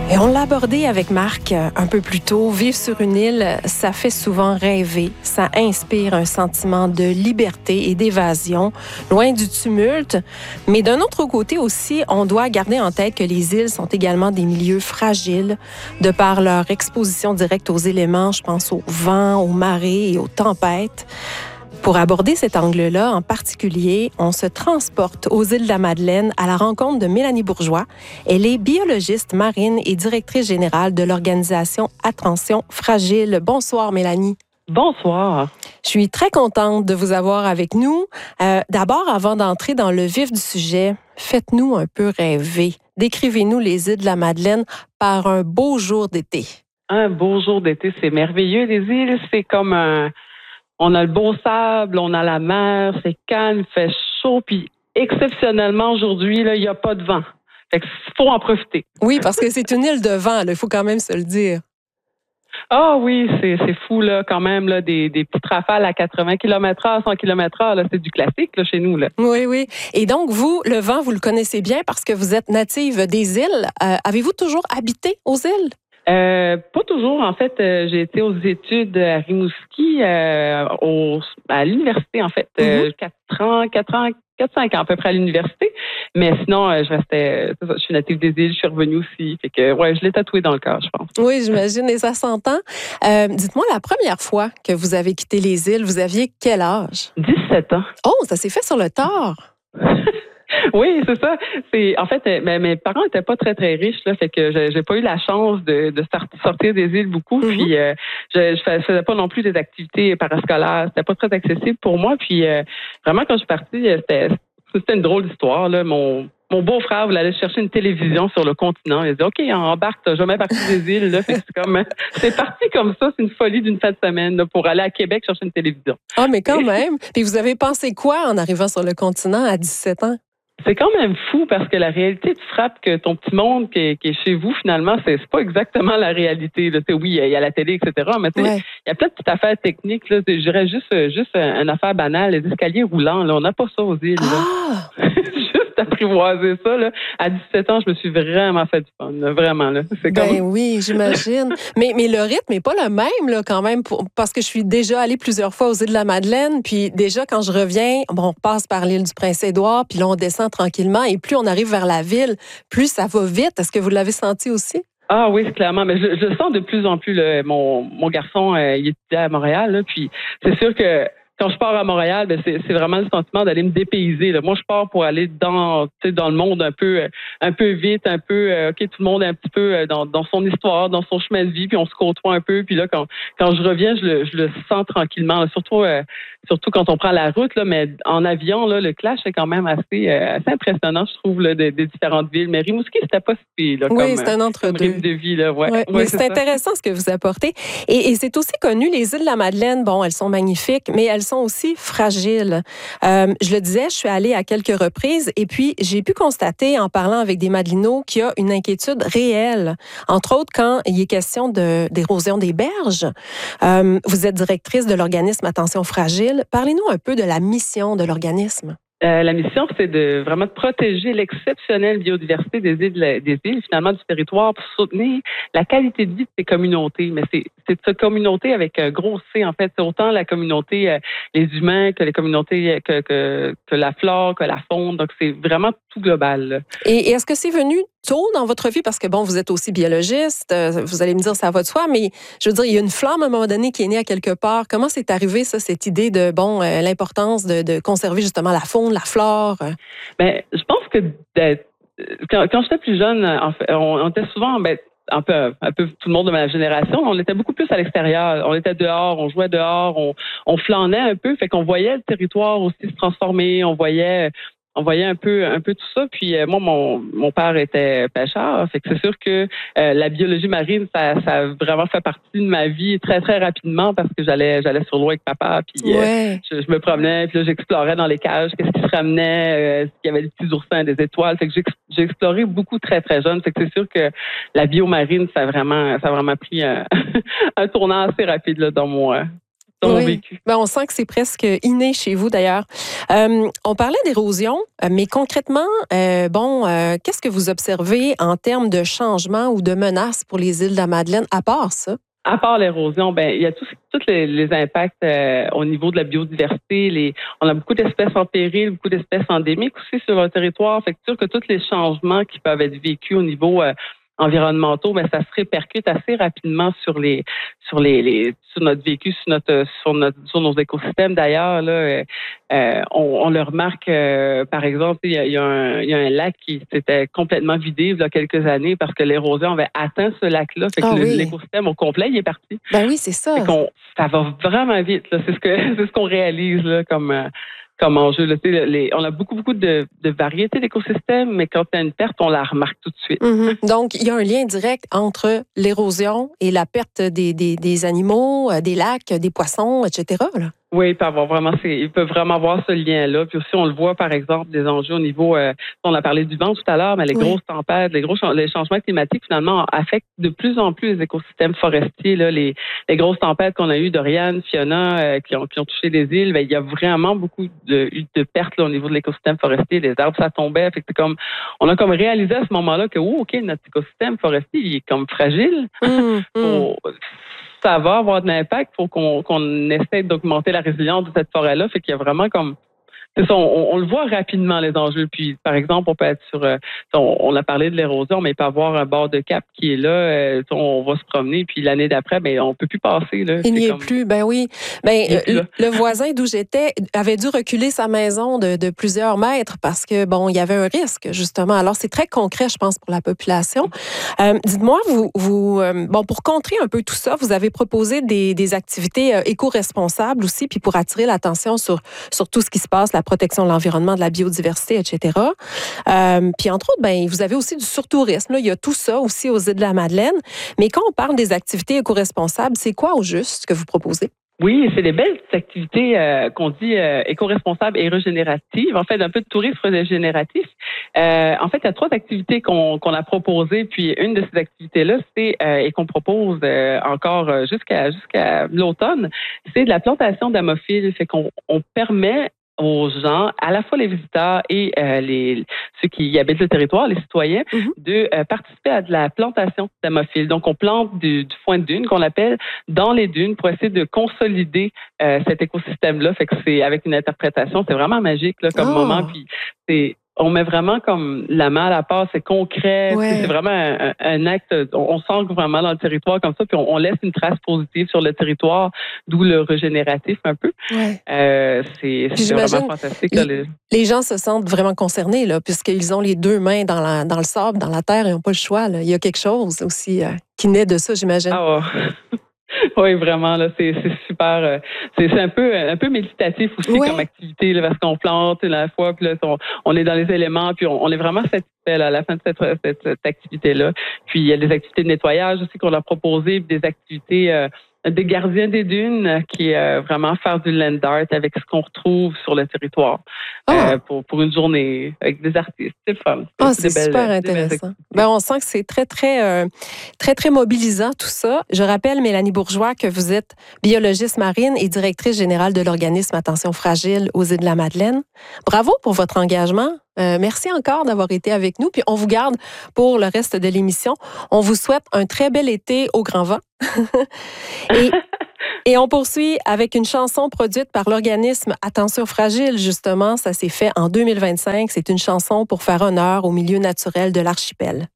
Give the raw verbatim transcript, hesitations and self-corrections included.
Et on l'a abordé avec Marc un peu plus tôt. Vivre sur une île, ça fait souvent rêver. Ça inspire un sentiment de liberté et d'évasion, loin du tumulte. Mais d'un autre côté aussi, on doit garder en tête que les îles sont également des milieux fragiles, de par leur exposition directe aux éléments. Je pense au vent, aux marées et aux tempêtes. Pour aborder cet angle-là en particulier, on se transporte aux îles de la Madeleine à la rencontre de Mélanie Bourgeois. Elle est biologiste marine et directrice générale de l'organisation Attention Fragile. Bonsoir Mélanie. Bonsoir. Je suis très contente de vous avoir avec nous. Euh, d'abord, avant d'entrer dans le vif du sujet, faites-nous un peu rêver. Décrivez-nous les îles de la Madeleine par un beau jour d'été. Un beau jour d'été, c'est merveilleux. Les îles, c'est comme un... On a le beau sable, on a la mer, c'est calme, il fait chaud, puis exceptionnellement aujourd'hui, là, il n'y a pas de vent. Fait qu'il faut en profiter. Oui, parce que c'est une île de vent, il faut quand même se le dire. Ah oui, c'est, c'est fou, là, quand même, là, des, des petites rafales à quatre-vingts kilomètres heure, cent kilomètres heure, là, c'est du classique, là, chez nous, là. Oui, oui. Et donc, vous, le vent, vous le connaissez bien parce que vous êtes native des îles. Euh, avez-vous toujours habité aux îles? Euh, pas toujours. En fait, euh, j'ai été aux études à Rimouski, euh, au, à l'université, en fait. Euh, quatre ans, quatre ans, quatre, cinq ans à peu près à l'université. Mais sinon, euh, je restais, je suis native des îles, je suis revenue aussi. Fait que, ouais, je l'ai tatoué dans le corps, je pense. Oui, j'imagine, et ça s'entend. Euh, dites-moi, la première fois que vous avez quitté les îles, vous aviez quel âge? dix-sept ans. Oh, ça s'est fait sur le tard. Oui, c'est ça. C'est en fait, mes, mes parents étaient pas très très riches là, fait que j'ai, j'ai pas eu la chance de, de sortir des îles beaucoup. Mm-hmm. Puis euh, je, je faisais pas non plus des activités parascolaires. C'était pas très accessible pour moi. Puis euh, vraiment quand je suis partie, c'était c'était une drôle d'histoire là. Mon Mon beau-frère voulait aller chercher une télévision sur le continent. Il a dit, OK, embarque, t'as jamais parti des îles. Là. Fait que c'est comme, c'est parti comme ça, c'est une folie d'une fin de semaine là, pour aller à Québec chercher une télévision. Ah, mais quand même. Puis vous avez pensé quoi en arrivant sur le continent à dix-sept ans? C'est quand même fou parce que la réalité te frappe que ton petit monde qui est, qui est chez vous, finalement, c'est, c'est pas exactement la réalité. Là. Oui, il y a la télé, et cetera. Mais il ouais. y a plein de petites affaires techniques. Là. Je dirais juste, juste une affaire banale, les escaliers roulants. Là. On n'a pas ça aux îles. Ah! Juste apprivoiser ça. Là. À dix-sept ans, je me suis vraiment fait du fun. Là. Vraiment. Là. C'est comme... Ben oui, j'imagine. mais, mais le rythme n'est pas le même là, quand même, pour, parce que je suis déjà allée plusieurs fois aux îles de la Madeleine. Puis déjà, quand je reviens, bon, on passe par l'île du Prince-Édouard, puis là, on descend tranquillement. Et plus on arrive vers la ville, plus ça va vite. Est-ce que vous l'avez senti aussi? Ah oui, clairement. Mais je, je le sens de plus en plus. Là. Mon, mon garçon, euh, il étudiait à Montréal. Là, puis c'est sûr que quand je pars à Montréal, ben c'est, c'est vraiment le sentiment d'aller me dépayser. Là. Moi, je pars pour aller dans, dans le monde un peu, un peu vite, un peu. Euh, ok, tout le monde est un petit peu dans, dans son histoire, dans son chemin de vie, puis on se côtoie un peu. Puis là, quand, quand je reviens, je le, je le sens tranquillement. Là. Surtout, euh, surtout quand on prend la route. Là, mais en avion, là, le clash est quand même assez, euh, assez impressionnant, je trouve, là, des, des différentes villes. Mais Rimouski, c'était pas si pire. Là, oui, comme, c'est un entre-deux. Comme de vie, là. Ouais, ouais, ouais, mais c'est, c'est intéressant ça. Ce que vous apportez. Et, et c'est aussi connu, les îles de la Madeleine. Bon, elles sont magnifiques, mais elles sont aussi fragiles. Euh, je le disais, je suis allée à quelques reprises et puis j'ai pu constater en parlant avec des Madelinots qu'il y a une inquiétude réelle, entre autres quand il est question de, d'érosion des berges. Euh, vous êtes directrice de l'organisme Attention Fragile. Parlez-nous un peu de la mission de l'organisme. Euh, la mission, c'est de vraiment de protéger l'exceptionnelle biodiversité des îles, des îles, finalement, du territoire pour soutenir la qualité de vie de ces communautés. Mais c'est, c'est cette communauté avec un gros C, en fait. C'est autant la communauté, euh, les humains, que les communautés, que, que, que la flore, que la faune. Donc, c'est vraiment tout global. Là. Et, et est-ce que c'est venu tôt dans votre vie? Parce que, bon, vous êtes aussi biologiste. Euh, vous allez me dire, ça va de soi. Mais, je veux dire, il y a une flamme à un moment donné qui est née à quelque part. Comment c'est arrivé, ça, cette idée de, bon, euh, l'importance de, de conserver justement la faune, la flore? Ben, je pense que quand, quand j'étais plus jeune, en fait, on, on était souvent, ben, un peu, un peu tout le monde de ma génération, on était beaucoup plus à l'extérieur. On était dehors, on jouait dehors, on, on flânait un peu, fait qu'on voyait le territoire aussi se transformer, on voyait... On voyait un peu, un peu tout ça. Puis euh, moi, mon, mon père était pêcheur, fait que c'est sûr que euh, la biologie marine, ça, ça a vraiment fait partie de ma vie très très rapidement parce que j'allais, j'allais sur l'eau avec papa, puis ouais. euh, je, je me promenais, puis là j'explorais dans les cages, qu'est-ce qui se ramenait, euh, s'il y avait des petits oursins, des étoiles. Fait que j'ai, j'ai exploré beaucoup très très jeune. Fait que c'est sûr que la bio marine, ça a vraiment, ça a vraiment pris un, un tournant assez rapide là dans mon. Euh, dans mon Oui. vécu. Ben, on sent que c'est presque inné chez vous, d'ailleurs. Euh, on parlait d'érosion, euh, mais concrètement, euh, bon, euh, qu'est-ce que vous observez en termes de changement ou de menaces pour les îles de la Madeleine, à part ça? À part l'érosion, ben il y a tous tous les, les impacts euh, au niveau de la biodiversité. Les, on a beaucoup d'espèces en péril, beaucoup d'espèces endémiques aussi sur le territoire. Fait que sûr que tous les changements qui peuvent être vécus au niveau euh, environnementaux, ben ça se répercute assez rapidement sur les sur les, les sur notre vécu, sur notre sur notre sur nos écosystèmes. D'ailleurs, là, euh, euh, on, on le remarque. Euh, par exemple, il y, a, il y a un il y a un lac qui s'était complètement vidé il y a quelques années parce que l'érosion avait atteint ce lac-là. Fait que Ah le- oui. l'écosystème au complet, il est parti. Ben oui, c'est ça. Fait qu'on, ça va vraiment vite. Là. C'est ce que c'est ce qu'on réalise là, comme euh, comme enjeu. Là. Tu sais, les, on a beaucoup beaucoup de, de variétés d'écosystèmes, mais quand il y a une perte, on la remarque tout de suite. Mhm. Donc, il y a un lien direct entre l'érosion et la perte des, des, des animaux, euh, des lacs, des poissons, et cetera là. Oui, il peut avoir vraiment, c'est, il peut vraiment avoir ce lien-là. Puis aussi, on le voit, par exemple, des enjeux au niveau, euh, on a parlé du vent tout à l'heure, mais les Oui. grosses tempêtes, les gros les changements climatiques, finalement, affectent de plus en plus les écosystèmes forestiers. Là, les, les grosses tempêtes qu'on a eues, Dorian, Fiona, euh, qui ont qui ont touché les îles, ben, il y a vraiment beaucoup de, de pertes là, au niveau de l'écosystème forestier. Les arbres, ça tombait. Fait que c'est comme, on a comme réalisé à ce moment-là que, oh, ok, notre écosystème forestier, il est comme fragile. Hum, hum. Faut- ça va avoir de l'impact. Il faut qu'on, qu'on essaie d'augmenter la résilience de cette forêt-là. Fait qu'il y a vraiment comme... C'est ça, on, on le voit rapidement, les enjeux. Puis, par exemple, on peut être sur... euh, on, on a parlé de l'érosion, mais il peut y avoir un bord de cap qui est là. euh, on va se promener, puis l'année d'après, ben, on peut plus passer. Là. Il n'y C'est est comme- plus, ben oui. Ben, Il est plus euh, là. le voisin d'où j'étais avait dû reculer sa maison de, de plusieurs mètres parce que, bon, il y avait un risque, justement. Alors, c'est très concret, je pense, pour la population. Euh, dites-moi, vous, vous euh, bon, pour contrer un peu tout ça, vous avez proposé des, des activités euh, éco-responsables aussi, puis pour attirer l'attention sur, sur tout ce qui se passe, la protection de l'environnement, de la biodiversité, et cetera. Euh, puis, entre autres, ben, vous avez aussi du surtourisme. Là. Il y a tout ça aussi aux îles de la Madeleine. Mais quand on parle des activités éco-responsables, c'est quoi au juste ce que vous proposez? Oui, c'est des belles activités euh, qu'on dit euh, éco-responsables et régénératives. En fait, un peu de tourisme régénératif. Euh, en fait, il y a trois activités qu'on qu'on a proposées. Puis une de ces activités-là, c'est euh, et qu'on propose euh, encore euh, jusqu'à jusqu'à l'automne, c'est de la plantation d'amophiles. Fait qu'on on permet aux gens, à la fois les visiteurs et euh, les ceux qui y habitent le territoire, les citoyens, Mhm. de euh, participer à de la plantation d'amophiles. Donc, on plante du, du foin de dune qu'on appelle dans les dunes pour essayer de consolider euh, cet écosystème-là. Fait que c'est avec une interprétation, c'est vraiment magique là, comme Oh. moment. Puis c'est on met vraiment comme la main à la part, c'est concret, Ouais. c'est vraiment un, un acte, on, on s'ancre vraiment dans le territoire comme ça, puis on, on laisse une trace positive sur le territoire, d'où le régénératif un peu. Ouais. Euh, c'est Puis c'est vraiment j'imagine, fantastique. Là, il- le- Les gens se sentent vraiment concernés, là, puisqu'ils ont les deux mains dans, la, dans le sable, dans la terre, ils n'ont pas le choix. Là. Il y a quelque chose aussi euh, qui naît de ça, j'imagine. Ah ouais. Oui, vraiment, là, c'est, c'est super. euh, c'est, c'est un peu un peu méditatif aussi Ouais. comme activité, là, parce qu'on plante à la fois, puis là, on, on est dans les éléments, puis on, on est vraiment satisfait là, à la fin de cette, cette, cette activité-là. Puis il y a des activités de nettoyage aussi qu'on a proposées, puis des activités euh, des gardiens des dunes, qui est euh, vraiment faire du land art avec ce qu'on retrouve sur le territoire Ah. euh, pour, pour une journée avec des artistes. C'est le fun. Ah, c'est des belles- super des belles intéressant. activités. Ben, on sent que c'est très, très, euh, très, très mobilisant tout ça. Je rappelle, Mélanie Bourgeois, que vous êtes biologiste marine et directrice générale de l'organisme Attention Fragile aux îles de la Madeleine. Bravo pour votre engagement. Euh, merci encore d'avoir été avec nous. Puis on vous garde pour le reste de l'émission. On vous souhaite un très bel été au grand vent. et, et on poursuit avec une chanson produite par l'organisme Attention Fragile, justement. Ça s'est fait en deux mille vingt-cinq. C'est une chanson pour faire honneur au milieu naturel de l'archipel.